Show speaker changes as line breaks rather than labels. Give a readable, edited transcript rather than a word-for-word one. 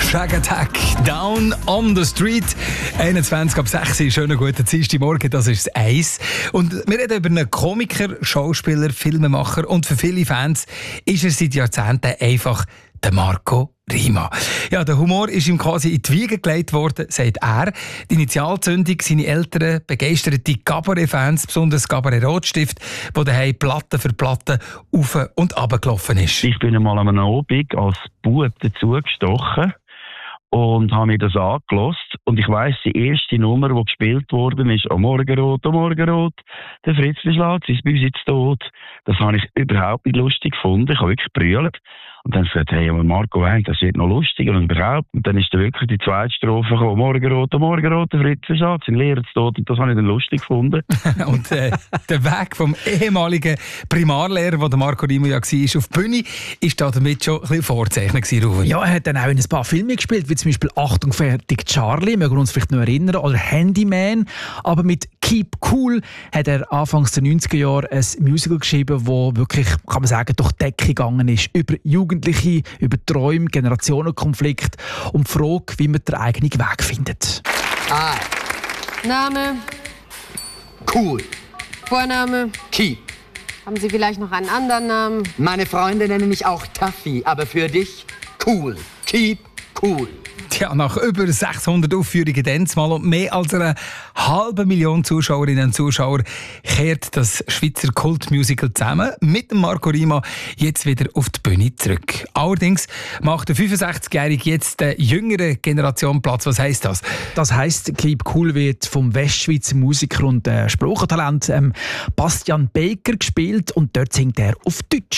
Shag Attack, Down on the Street. 21 ab 6 schönen guten Dienstagmorgen, das ist das Eis. Und wir reden über einen Komiker, Schauspieler, Filmemacher und für viele Fans ist er seit Jahrzehnten einfach der Marco Rima. Ja, der Humor ist ihm quasi in die Wiege gelegt worden, sagt er. Die Initialzündung, seine älteren, begeisterte Cabaret-Fans, besonders Cabaret Rotstift, wo daheim Platte für Platte auf und runter gelaufen ist.
Ich bin einmal an einem Abend als Bub dazugestochen und habe mir das angehört. Und ich weiss, die erste Nummer, die gespielt worden ist, «O Morgenrot, der Fritz beschlägt sein Büsi zu Tod». Das habe ich überhaupt nicht lustig gefunden. Ich habe wirklich gebrüllt. Und dann gesagt, hey, aber Marco Wein, das wird noch lustiger und überhaupt. Und dann ist dann wirklich die zweite Strophe gekommen, «Morgenrot, der Fritz beschlägt sein Lehrer zu Tod». Und das habe ich dann lustig gefunden.
Und der Weg vom ehemaligen Primarlehrer, der Marco Rima ja war, auf die Bühne, ist da damit schon ein bisschen vorzeichnet gewesen.
Ja, er hat dann auch in ein paar Filmen gespielt, wie zum Beispiel «Achtung, fertig, Charlie», mögen wir uns vielleicht noch erinnern, oder «Handyman». Aber mit «Keep Cool» hat er anfangs der 90er Jahre ein Musical geschrieben, das wirklich, kann man sagen, durch die Decke gegangen ist. Über Jugendliche, über Träume, Generationenkonflikt und die Frage, wie man den eigenen Weg findet.
Name?
Cool.
Vorname?
Keep.
Haben Sie vielleicht noch einen anderen Namen?
Meine Freunde nennen mich auch Taffy, aber für dich cool. Keep cool.
Tja, nach über 600 Aufführungen Denzmal und mehr als 500.000 Zuschauerinnen und Zuschauer kehrt das Schweizer Kultmusical zusammen mit dem Marco Rima jetzt wieder auf die Bühne zurück. Allerdings macht der 65-Jährige jetzt der jüngeren Generation Platz. Was heisst das?
Das heisst, «Keep Cool» wird vom Westschweizer Musiker und Sprachentalent Bastian Baker gespielt und dort singt er auf Deutsch.